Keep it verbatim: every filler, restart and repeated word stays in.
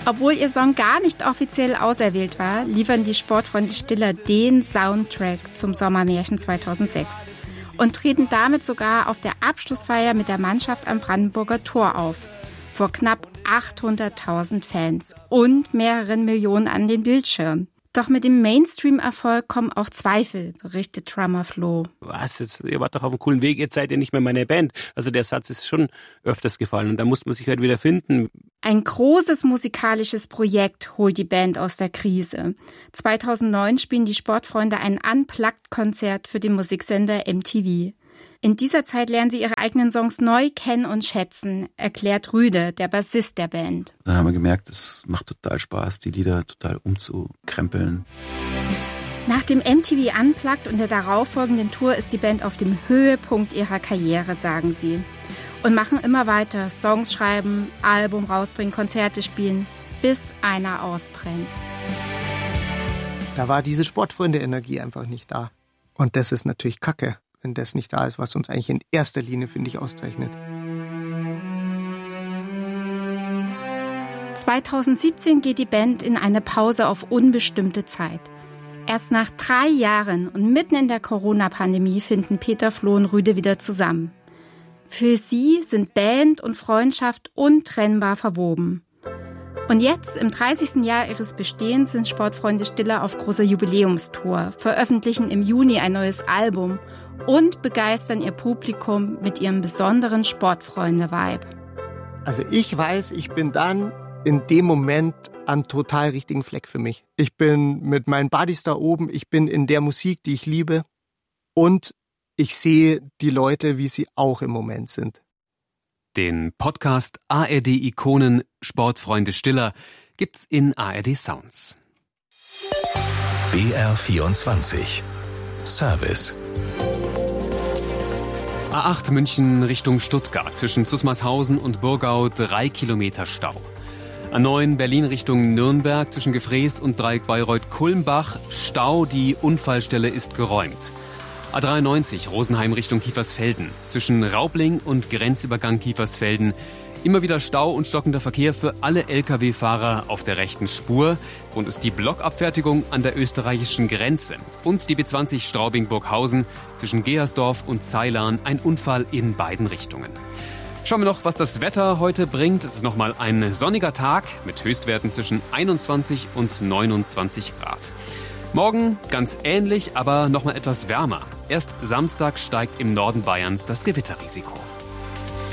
Obwohl ihr Song gar nicht offiziell auserwählt war, liefern die Sportfreunde Stiller den Soundtrack zum Sommermärchen zweitausendsechs und treten damit sogar auf der Abschlussfeier mit der Mannschaft am Brandenburger Tor auf, vor knapp achthunderttausend Fans und mehreren Millionen an den Bildschirmen. Doch mit dem Mainstream-Erfolg kommen auch Zweifel, berichtet Drummer Flo. Was, jetzt, ihr wart doch auf einem coolen Weg, jetzt seid ihr nicht mehr meine Band. Also der Satz ist schon öfters gefallen und da muss man sich halt wieder finden. Ein großes musikalisches Projekt holt die Band aus der Krise. zweitausendneun spielen die Sportfreunde ein Unplugged-Konzert für den Musiksender M T V. In dieser Zeit lernen sie ihre eigenen Songs neu kennen und schätzen, erklärt Rüde, der Bassist der Band. Dann haben wir gemerkt, es macht total Spaß, die Lieder total umzukrempeln. Nach dem M T V Unplugged und der darauffolgenden Tour ist die Band auf dem Höhepunkt ihrer Karriere, sagen sie. Und machen immer weiter, Songs schreiben, Album rausbringen, Konzerte spielen, bis einer ausbrennt. Da war diese Sportfreunde-Energie einfach nicht da. Und das ist natürlich Kacke, wenn das nicht da ist, was uns eigentlich in erster Linie, finde ich, auszeichnet. zweitausendsiebzehn geht die Band in eine Pause auf unbestimmte Zeit. Erst nach drei Jahren und mitten in der Corona-Pandemie finden Peter, Flo und Rüde wieder zusammen. Für sie sind Band und Freundschaft untrennbar verwoben. Und jetzt, im dreißigsten Jahr ihres Bestehens, sind Sportfreunde Stiller auf großer Jubiläumstour, veröffentlichen im Juni ein neues Album und begeistern ihr Publikum mit ihrem besonderen Sportfreunde-Vibe. Also ich weiß, ich bin dann in dem Moment am total richtigen Fleck für mich. Ich bin mit meinen Buddies da oben, ich bin in der Musik, die ich liebe und ich sehe die Leute, wie sie auch im Moment sind. Den Podcast A R D-Ikonen Sportfreunde Stiller gibt's in A R D Sounds. B R vierundzwanzig Service. A acht München Richtung Stuttgart, zwischen Zusmarshausen und Burgau drei Kilometer Stau. A neun Berlin Richtung Nürnberg, zwischen Gefrees und Dreieck Bayreuth-Kulmbach, Stau, die Unfallstelle ist geräumt. A dreiundneunzig Rosenheim Richtung Kiefersfelden, zwischen Raubling und Grenzübergang Kiefersfelden. Immer wieder Stau und stockender Verkehr für alle L K W-Fahrer auf der rechten Spur. Grund ist die Blockabfertigung an der österreichischen Grenze. Und die B zwanzig Straubing-Burghausen, zwischen Gehersdorf und Zeilan, ein Unfall in beiden Richtungen. Schauen wir noch, was das Wetter heute bringt. Es ist nochmal ein sonniger Tag mit Höchstwerten zwischen einundzwanzig und neunundzwanzig Grad. Morgen ganz ähnlich, aber nochmal etwas wärmer. Erst Samstag steigt im Norden Bayerns das Gewitterrisiko.